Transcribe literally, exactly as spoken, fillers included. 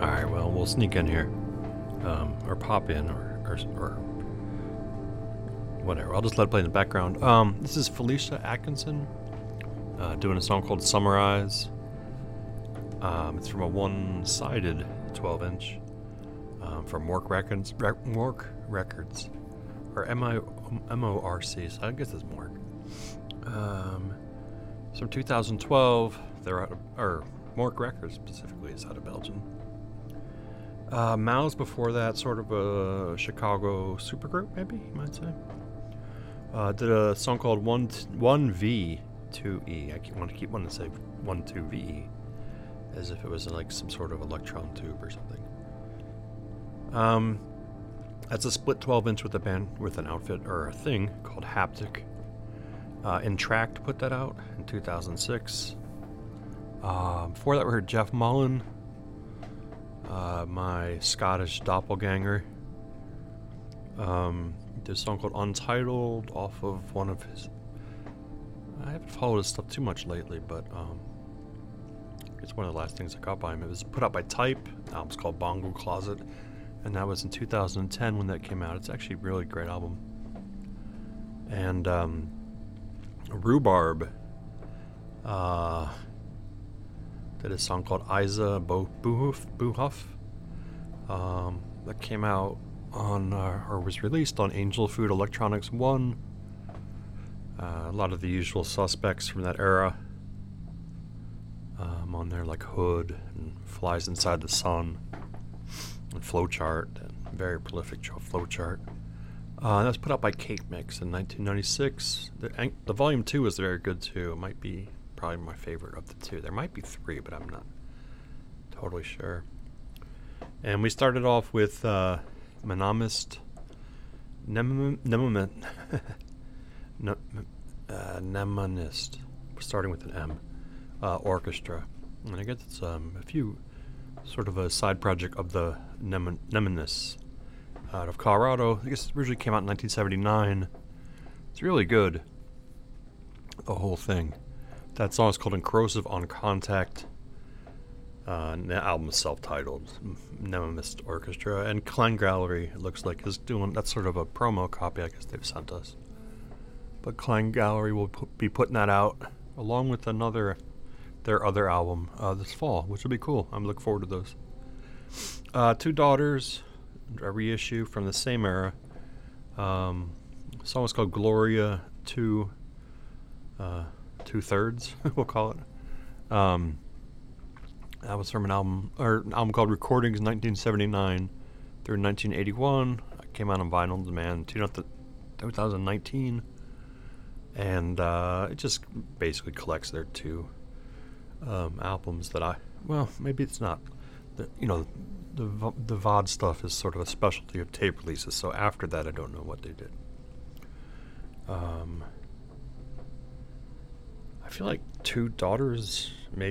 Alright, well, we'll sneak in here. Um, or pop in, or, or, or whatever. I'll just let it play in the background. Um, this is Felicia Atkinson uh, doing a song called Summarize. Um, it's from a one-sided twelve inch um, from Mork Records, Re- Mork Records, or M I M O R C. So I guess it's Mork. Um, it's from two thousand twelve. They're out of, or Mork Records specifically is out of Belgium. Uh, Mouse before that, sort of a Chicago supergroup, maybe you might say. Uh, did a song called One t- One V Two E. I keep, want to keep wanting to say One Two V E, as if it was like some sort of electron tube or something. Um, that's a split twelve inch with a band with an outfit or a thing called Haptic. Uh, Intract put that out in two thousand six. Uh, before that, we heard Jeff Mullen. Uh, my Scottish doppelganger. Um, did a song called Untitled off of one of his. I haven't followed his stuff too much lately, but um, it's one of the last things I got by him. It was put out by Type. The album's called Bongo Closet, and that was in two thousand ten when that came out. It's actually a really great album. And um, Rhubarb uh, did a song called Isa Bo- Boohuff, Boohuff um, that came out on, uh, or was released on Angel Food Electronics one. Uh, a lot of the usual suspects from that era um, on there, like Hood and Flies Inside the Sun and Flowchart, and very prolific Flowchart. Uh, that was put out by Cake Mix in nineteen ninety-six. The, the volume two is very good too. It might be probably my favorite of the two. There might be three, but I'm not totally sure. And we started off with uh, Monomist, Nem- Nemomen, ne- uh, Nemonist, starting with an M, uh, Orchestra. And I guess it's um, a few sort of a side project of the Nem- Nemonists out of Colorado. I guess it originally came out in nineteen seventy-nine. It's really good, the whole thing. That song is called Corrosive on Contact. Uh, the album is self-titled, Nemonist Orchestra. And Clang Gallery, it looks like, is doing, that's sort of a promo copy I guess they've sent us. But Clang Gallery will pu- be putting that out along with another, their other album uh, this fall, which will be cool. I'm looking forward to those. Uh, Two Daughters, a reissue from the same era. Um, the song is called Gloria Two, uh, Two Thirds, we'll call it. Um, that was from an album, or an album called Recordings nineteen seventy-nine through nineteen eighty-one. It came out on vinyl on demand two thousand nineteen, and uh, it just basically collects their two um, albums that I, well, maybe it's not. The, you know, the the V O D stuff is sort of a specialty of tape releases, so after that I don't know what they did. Um, I feel like Two Daughters maybe